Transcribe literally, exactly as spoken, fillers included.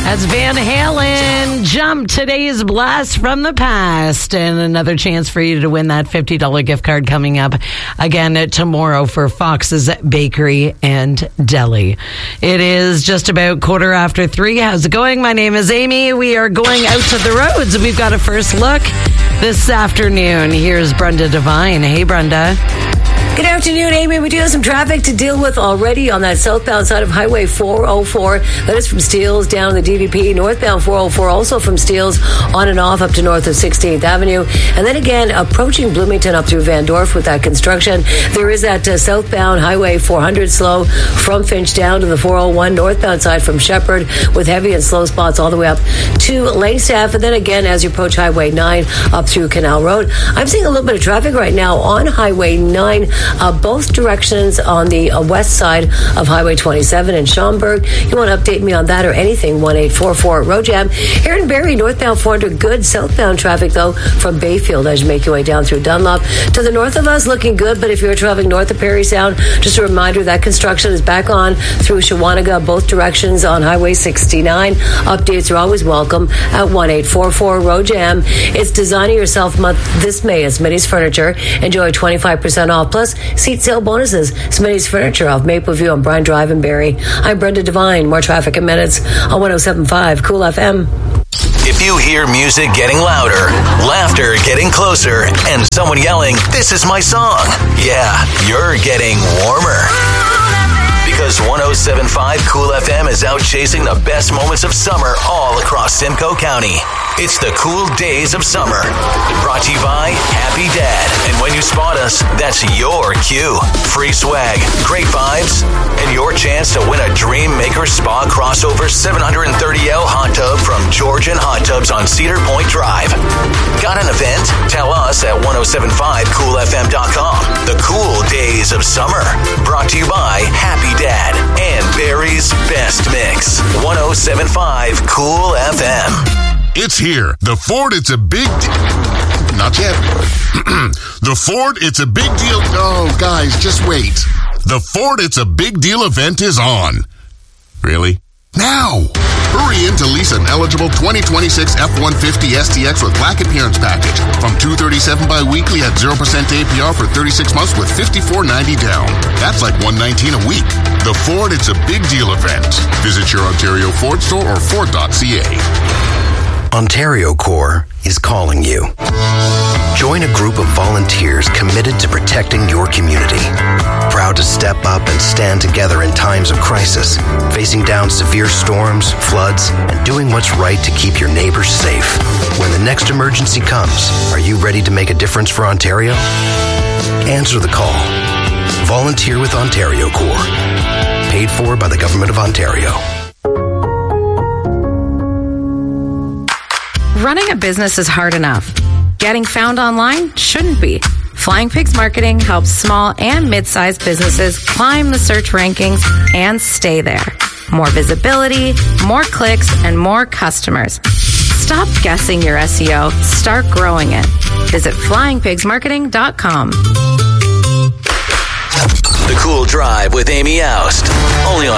That's Van Halen. Jump, today's blast from the past. And another chance for you to win that fifty dollars gift card coming up again tomorrow for Fox's Bakery and Deli. It is just about quarter after three. How's it going? My name is Amy. We are going out to the roads. We've got a first look this afternoon. Here's Brenda Devine. Hey, Brenda. Good afternoon, Amy. We do have some traffic to deal with already on that southbound side of Highway four oh four. That is from Steeles down to the D V P. Northbound four oh four also from Steeles on and off up to north of sixteenth Avenue. And then again, approaching Bloomington up through Van Dorf with that construction. There is that uh, southbound Highway four hundred slow from Finch down to the four oh one. Northbound side from Shepherd with heavy and slow spots all the way up to Langstaff. And then again, as you approach Highway nine up through Canal Road. I'm seeing a little bit of traffic right now on Highway nine. Uh, both directions on the uh, west side of Highway twenty-seven in Schaumburg. You want to update me on that or anything, one eight four four road jam. Here in Barrie, northbound four hundred, good. Southbound traffic, though, from Bayfield as you make your way down through Dunlop. To the north of us, looking good, but if you're traveling north of Parry Sound, just a reminder that construction is back on through Shawanaga, both directions on Highway sixty-nine. Updates are always welcome at one eight four four road jam. It's Designing Yourself Month this May at Smitty's Furniture. Enjoy twenty-five percent off, plus seat sale bonuses. Smitty's Furniture off Mapleview on Bryan Drive in Barrie. I'm Brenda Devine. More traffic in minutes on one oh seven point five Cool F M. If you hear music getting louder, laughter getting closer, and someone yelling, "This is my song," yeah, you're getting warmer. Because one oh seven point five Cool F M is out chasing the best moments of summer all across Simcoe County. It's the Cool Days of Summer. Brought to you by Happy Dad. And when you spot us, that's your cue. Free swag, great vibes, and your chance to win a Dream Maker Spa crossover seven hundred thirty L hot tub from Georgian Hot Tubs on Cedar Point Drive. Got an event? Tell us at ten seventy-five cool f m dot com. The Cool Days of Summer. Brought to you by Happy Dad and Barrie's Best Mix. ten seventy-five Cool F M. It's here. The Ford, it's a big... De- Not yet. The Ford, it's a big deal... Oh, guys, just wait. The Ford, it's a big deal event is on. Really? Now! Hurry in to lease an eligible twenty twenty-six F one fifty S T X with Black Appearance Package from two hundred thirty-seven dollars bi-weekly at zero percent A P R for thirty-six months with fifty-four ninety down. That's like one hundred nineteen dollars a week. The Ford, it's a big deal event. Visit your Ontario Ford store or Ford dot C A. Ontario Corps is calling you. Join a group of volunteers committed to protecting your community. Proud to step up and stand together in times of crisis, facing down severe storms, floods, and doing what's right to keep your neighbors safe. When the next emergency comes, are you ready to make a difference for Ontario? Answer the call. Volunteer with Ontario Corps. Paid for by the Government of Ontario. Running a business is hard enough. Getting found online shouldn't be. Flying Pigs Marketing helps small and mid-sized businesses climb the search rankings and stay there. More visibility, more clicks, and more customers. Stop guessing your S E O. Start growing it. Visit flying pigs marketing dot com. The Cool Drive with Amy Oust. Only on